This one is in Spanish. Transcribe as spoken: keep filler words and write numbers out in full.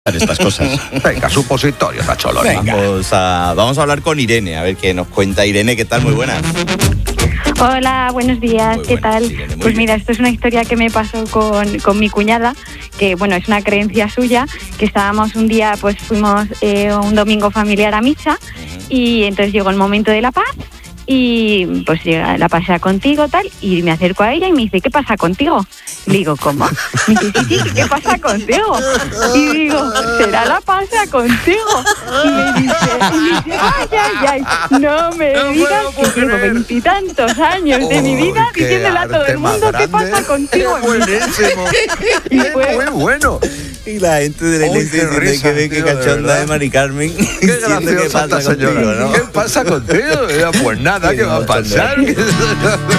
estas cosas. Venga, supositorio, Tacholón. Vamos a, vamos a hablar con Irene, a ver qué nos cuenta. Irene, ¿qué tal? Muy buenas. Hola, buenos días, Muy ¿qué buenas, tal? Irene, muy Pues bien. mira, esto es una historia que me pasó con, con mi cuñada, que bueno, es una creencia suya, que estábamos un día, pues fuimos eh, un domingo familiar a misa, uh-huh. Y entonces llegó el momento de la paz, y pues llega la pasea contigo, tal, y me acerco a ella y me dice, ¿qué pasa contigo? Le digo, ¿cómo? Me dice, sí, sí, ¿qué pasa contigo? Y digo, ¿será la pasea contigo? Y me dice, y me dice, ay, ay, ay, no me No digas puedo que llevo creer. veintitantos años de mi Oh, vida qué diciéndole a todo arte el más mundo, ¿qué grande. pasa contigo? ¡Qué buenísimo! Y ¡Qué fue- muy bueno! Y la gente de la Uy, iglesia qué dice risa, que ve que tío, de cachonda verdad. de Mari Carmen. ¡Qué diciendo graciosa qué esta pasa señora! contigo, ¿no? ¿Qué pasa contigo? Pues nada, Tiene ¿qué va a un montón de pasar?